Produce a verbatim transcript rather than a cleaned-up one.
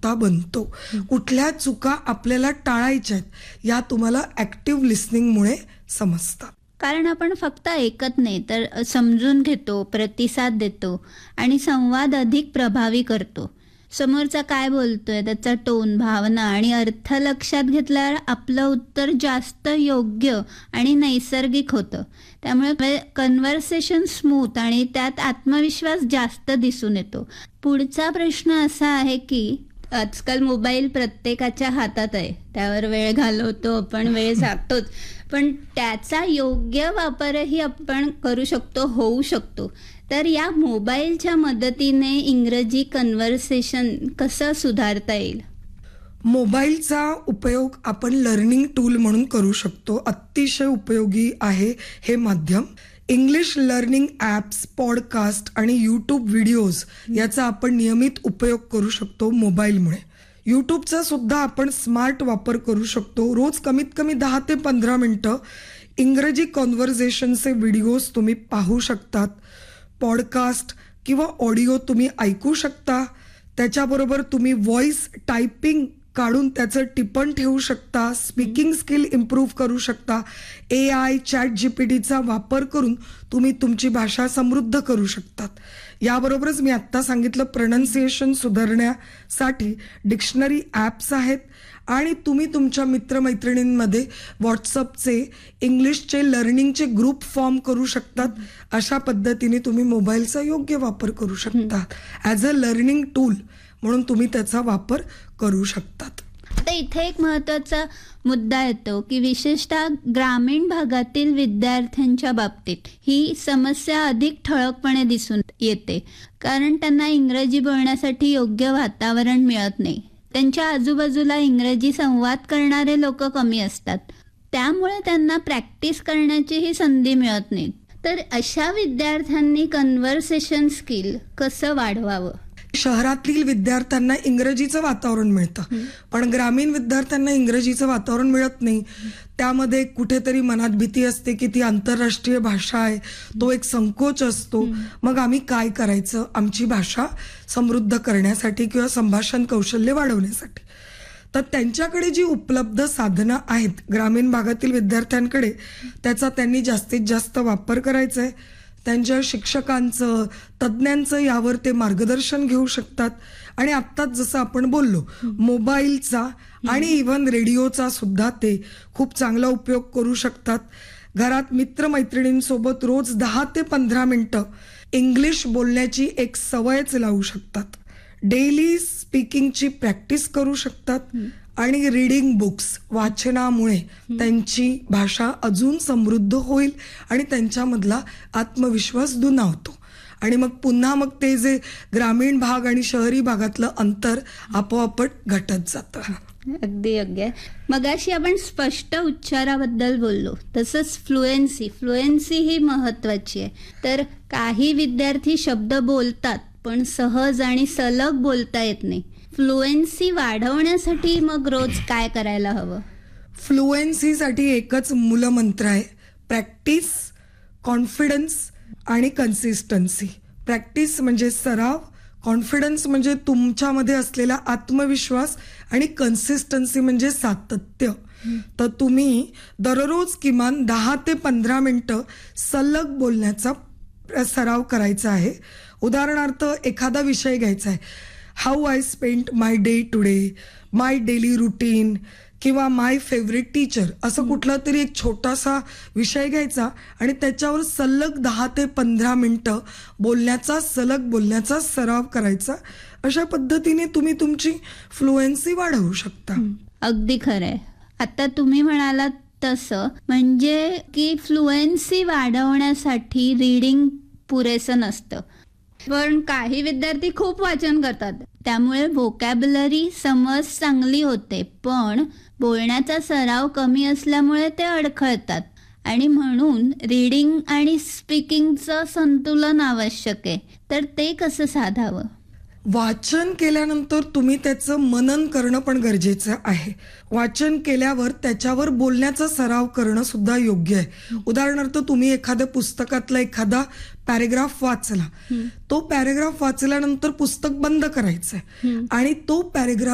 श्रोता बनतो. कुठल्या चुका आपल्याला टाळायच्या आहेत या तुम्हाला ऍक्टिव्ह लिस्निंगमुळे समजतात. कारण आपण फक्त ऐकत नाही तर समजून घेतो, प्रतिसाद देतो आणि संवाद अधिक प्रभावी करतो. समोरचा काय बोलतोय त्याचा टोन, भावना आणि अर्थ लक्षात घेतल्यावर आपलं उत्तर जास्त योग्य आणि नैसर्गिक होतं. त्यामुळे कन्व्हर्सेशन स्मूथ आणि त्यात आत्मविश्वास जास्त दिसून येतो. पुढचा प्रश्न असा आहे की आजकाल मोबाईल प्रत्येकाच्या हातात आहे, त्यावर वेळ घालवतो आपण, वेळ जातोच, पण त्याचा योग्य वापरही आपण करू शकतो, होऊ शकतो. तर या मोबाईलच्या मदतीने इंग्रजी कन्व्हर्सेशन कसं सुधारता येईल? मोबाईलचा उपयोग आपण लर्निंग टूल म्हणून करू शकतो. अतिशय उपयोगी आहे हे माध्यम. इंग्लिश लर्निंग ॲप्स, पॉडकास्ट आणि यूट्यूब व्हिडिओज याचा आपण नियमित उपयोग करू शकतो मोबाईलमुळे. यूट्यूबचा सुद्धा आपण स्मार्ट वापर करू शकतो. रोज कमीत कमी दहा ते पंधरा मिनटं इंग्रजी कॉन्व्हर्सेशनचे व्हिडिओज तुम्ही पाहू शकतात. पॉडकास्ट किंवा ऑडिओ तुम्ही ऐकू शकता. त्याच्याबरोबर तुम्ही व्हॉइस टायपिंग काढून त्याचं टिपण ठेवू शकता. स्पीकिंग स्किल इम्प्रूव्ह करू शकता. ए आय, चॅट जीपीटीचा वापर करून तुम्ही तुमची भाषा समृद्ध करू शकतात. याबरोबरच मी आत्ता सांगितलं प्रोनाऊन्सिएशन सुधारण्यासाठी डिक्शनरी ॲप्स आहेत आणि तुम्ही तुमच्या मित्रमैत्रिणींमध्ये व्हॉट्सअपचे इंग्लिशचे लर्निंगचे ग्रुप फॉर्म करू शकतात. अशा पद्धतीने तुम्ही मोबाईलचा योग्य वापर करू शकतात. ॲज अ लर्निंग टूल म्हणून तुम्ही त्याचा वापर करू शकतात. आता इथे एक महत्त्वाचा मुद्दा येतो की विशेषतः ग्रामीण भागातील विद्यार्थ्यांच्या बाबतीत ही समस्या अधिक ठळकपणे दिसून येते, कारण त्यांना इंग्रजी बोलण्यासाठी योग्य वातावरण मिळत नाही. त्यांच्या आजूबाजूला इंग्रजी संवाद करणारे लोक कमी असतात, त्यामुळे त्यांना प्रॅक्टिस करण्याचीही संधी मिळत नाही. तर अशा विद्यार्थ्यांनी कन्व्हर्सेशन स्किल कसं वाढवावं? शहरातील विद्यार्थ्यांना इंग्रजीचं वातावरण मिळतं, पण ग्रामीण विद्यार्थ्यांना इंग्रजीचं वातावरण मिळत नाही. त्यामध्ये कुठेतरी मनात भीती असते की ती आंतरराष्ट्रीय भाषा आहे, तो एक संकोच असतो. मग आम्ही काय करायचं आमची भाषा समृद्ध करण्यासाठी किंवा संभाषण कौशल्य वाढवण्यासाठी? तर त्यांच्याकडे जी उपलब्ध साधनं आहेत ग्रामीण भागातील विद्यार्थ्यांकडे, त्याचा त्यांनी जास्तीत जास्त वापर करायचा आहे. त्यांच्या शिक्षकांचं, तज्ज्ञांचं यावर ते मार्गदर्शन घेऊ शकतात. आणि आत्ताच जसं आपण बोललो मोबाईलचा आणि इव्हन रेडिओचा सुद्धा ते खूप चांगला उपयोग करू शकतात. घरात मित्रमैत्रिणींसोबत रोज दहा ते पंधरा मिनटं इंग्लिश बोलण्याची एक सवयच लावू शकतात. डेली स्पीकिंगची प्रॅक्टिस करू शकतात आणि रीडिंग बुक्स वाचनामुळे त्यांची भाषा अजून समृद्ध होईल आणि त्यांच्यामधला आत्मविश्वास दुणावतो. आणि मग पुन्हा मग ते जे ग्रामीण भाग आणि शहरी भागातलं अंतर आपोआपच घटत जातं. अगदी योग्य. मगाशी आपण स्पष्ट उच्चाराबद्दल बोललो, तसंच फ्लुएन्सी फ्लुएन्सी ही महत्वाची आहे. तर काही विद्यार्थी शब्द बोलतात पण सहज आणि सलग बोलता येत नाही. फ्लुएन्सी वाढवण्यासाठी मग रोज काय करायला हवं? फ्लुएन्सीसाठी एकच मूलमंत्र आहे, प्रॅक्टिस, कॉन्फिडन्स आणि कन्सिस्टन्सी. प्रॅक्टिस म्हणजे सराव, कॉन्फिडन्स म्हणजे तुमच्यामध्ये असलेला आत्मविश्वास आणि कन्सिस्टन्सी म्हणजे सातत्य. तर तुम्ही दररोज किमान दहा ते पंधरा मिनिटं सलग बोलण्याचा सराव करायचा आहे. उदाहरणार्थ एखादा विषय घ्यायचा आहे, how I spent my day today, my daily routine किंवा माय फेवरेट टीचर, असं कुठला तरी एक छोटासा विषय घ्यायचा आणि त्याच्यावर सलग दहा ते पंधरा मिनिटं बोलण्याचा, सलग बोलण्याचा सराव करायचा. अशा पद्धतीने तुम्ही तुमची फ्लुएन्सी वाढवू शकता. अगदी खरंय. आता तुम्ही म्हणालात तसं म्हणजे की फ्लुएन्सी वाढवण्यासाठी रीडिंग पुरेसं नसतं, पण काही विद्यार्थी खूप वाचन करतात, त्यामुळे व्होकॅब्युलरी समज चांगली होते, पण बोलण्याचा सराव कमी असल्यामुळे ते अडखळतात. आणि म्हणून रीडिंग आणि स्पीकिंगचं संतुलन आवश्यक आहे. तर ते कसं साधावं? वाचन केल्यानंतर तुम्ही त्याचं मनन करणं पण गरजेचं आहे. वाचन केल्यावर त्याच्यावर बोलण्याचा सराव करणं सुद्धा योग्य आहे. उदाहरणार्थ तुम्ही एखाद्या पुस्तकातला एखादा पॅरेग्राफ वाचला, तो पॅरेग्राफ वाचल्यानंतर पुस्तक बंद करायचंय आणि तो पॅरेग्राफ